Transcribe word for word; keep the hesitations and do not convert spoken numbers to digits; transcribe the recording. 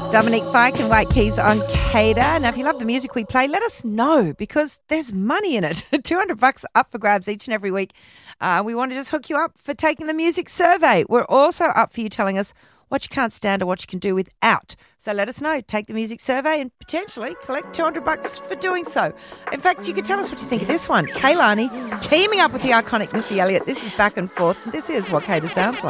Dominic Fike and White Keys on Cater. Now, if you love the music we play, let us know because there's money in it. two hundred bucks up for grabs each and every week. Uh, we want to just hook you up for taking the music survey. We're also up for you telling us what you can't stand or what you can do without. So let us know. Take the music survey and potentially collect two hundred bucks for doing so. In fact, you could tell us what you think of this one. Kaylani teaming up with the iconic Missy Elliott. This is Back and Forth. This is what Cater sounds like.